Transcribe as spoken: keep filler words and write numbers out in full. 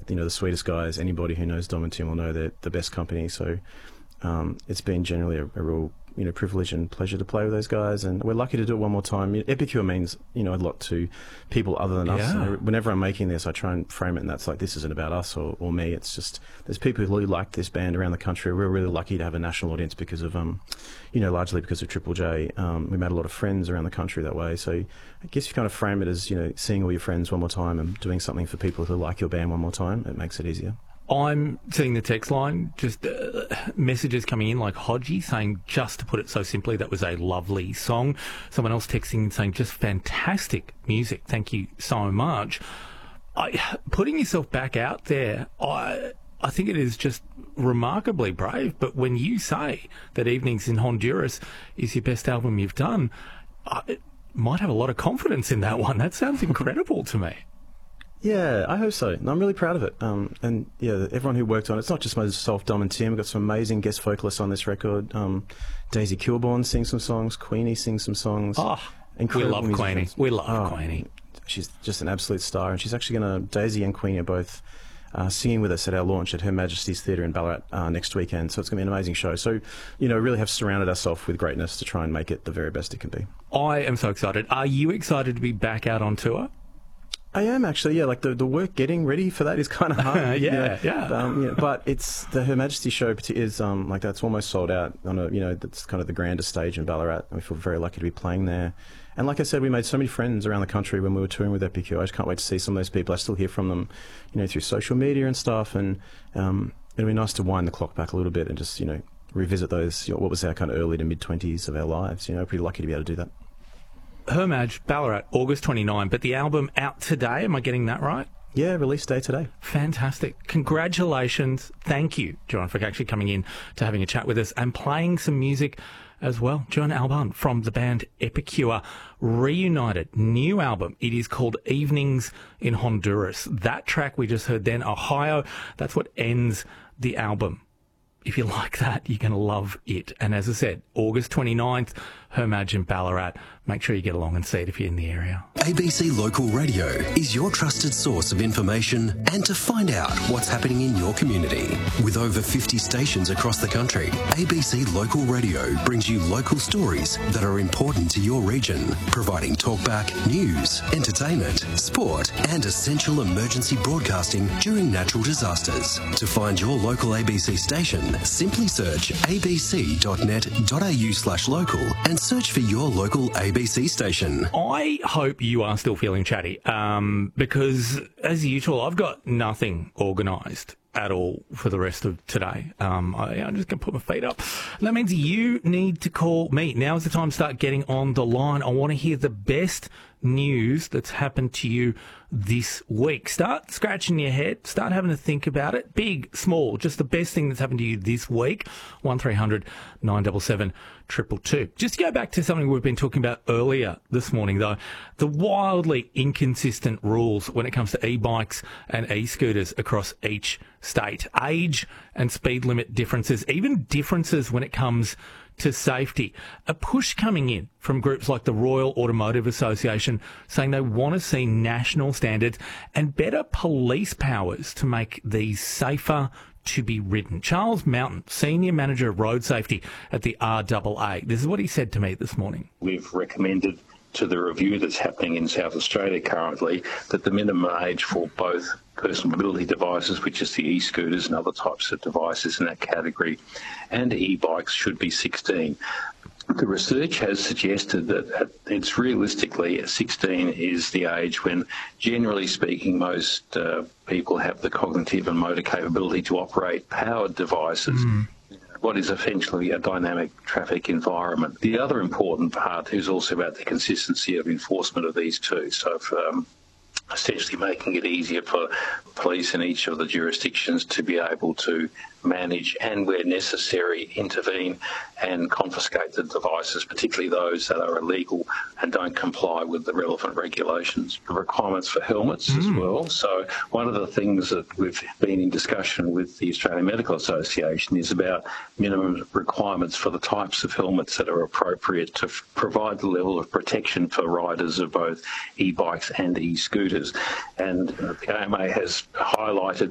you know, the sweetest guys. Anybody who knows Dom and Tim will know they're the best company. So um, it's been generally a, a real, you know, privilege and pleasure to play with those guys, and we're lucky to do it one more time. Epicure means, you know, a lot to people other than us. Yeah. Whenever I'm making this, I try and frame it, and that's like, this isn't about us or, or me. It's just, there's people who really like this band around the country. We're really lucky to have a national audience because of, um, you know, largely because of Triple J. Um, we made a lot of friends around the country that way. So I guess you kind of frame it as, you know, seeing all your friends one more time and doing something for people who like your band one more time. It makes it easier. I'm seeing the text line, just uh, messages coming in like Hodgie saying, just to put it so simply, that was a lovely song. Someone else texting and saying, just fantastic music. Thank you so much. I, putting yourself back out there, I I think it is just remarkably brave. But when you say that Evenings in Honduras is your best album you've done, I might have a lot of confidence in that one. That sounds incredible to me. Yeah, I hope so. And I'm really proud of it. Um, and yeah, everyone who worked on it, it's not just myself, Dom and Tim. We've got some amazing guest vocalists on this record. Um, Daisy Kilborn sings some songs. Queenie sings some songs. Oh, we love Queenie. We love oh, Queenie. She's just an absolute star. And she's actually going to, Daisy and Queenie are both uh, singing with us at our launch at Her Majesty's Theatre in Ballarat uh, next weekend. So it's going to be an amazing show. So, you know, really have surrounded ourselves with greatness to try and make it the very best it can be. I am so excited. Are you excited to be back out on tour? I am actually, yeah. Like the, the work getting ready for that is kind of hard. yeah, you know? yeah. Um, yeah. But it's the Her Majesty show is um like that's almost sold out on a, you know, that's kind of the grandest stage in Ballarat, and we feel very lucky to be playing there. And like I said, we made so many friends around the country when we were touring with Epicure. I just can't wait to see some of those people. I still hear from them, you know, through social media and stuff. And um, it'll be nice to wind the clock back a little bit and just, you know, revisit those. You know, what was our kind of early to mid twenties of our lives? You know, pretty lucky to be able to do that. Her Maj, Ballarat, August twenty-ninth, but the album out today, am I getting that right? Yeah, release day today. Fantastic. Congratulations. Thank you, John, for actually coming in to having a chat with us and playing some music as well. John Alban from the band Epicure, reunited, new album. It is called Evenings in Honduras. That track we just heard then, Ohio, that's what ends the album. If you like that, you're going to love it. And as I said, August twenty-ninth, Her Maj in Ballarat. Make sure you get along and see it if you're in the area. A B C Local Radio is your trusted source of information and to find out what's happening in your community. With over fifty stations across the country, A B C Local Radio brings you local stories that are important to your region, providing talkback, news, entertainment, sport, and essential emergency broadcasting during natural disasters. To find your local A B C station, simply search abc.net.au slash local and search for your local A B C station. I hope you are still feeling chatty, um, because as usual, I've got nothing organised at all for the rest of today. Um, I, I'm just going to put my feet up. That means you need to call me. Now is the time to start getting on the line. I want to hear the best news that's happened to you this week. Start scratching your head. Start having to think about it. Big, small, just the best thing that's happened to you this week. one three hundred nine seven seven two two two. Just to go back to something we've been talking about earlier this morning, though, the wildly inconsistent rules when it comes to e-bikes and e-scooters across each state. Age and speed limit differences, even differences when it comes to safety. A push coming in from groups like the Royal Automotive Association saying they want to see national standards and better police powers to make these safer to be ridden. Charles Mountain, Senior Manager of Road Safety at the R A A. This is what he said to me this morning. We've recommended to the review that's happening in South Australia currently that the minimum age for both personal mobility devices, which is the e-scooters and other types of devices in that category, and e-bikes should be sixteen. The research has suggested that it's realistically sixteen is the age when, generally speaking, most uh, people have the cognitive and motor capability to operate powered devices. Mm. What is essentially a dynamic traffic environment. The other important part is also about the consistency of enforcement of these two. So for, um, essentially making it easier for police in each of the jurisdictions to be able to manage and, where necessary, intervene and confiscate the devices, particularly those that are illegal and don't comply with the relevant regulations. The requirements for helmets mm. as well. So one of the things that we've been in discussion with the Australian Medical Association is about minimum requirements for the types of helmets that are appropriate to f- provide the level of protection for riders of both e-bikes and e-scooters. And uh, the A M A has highlighted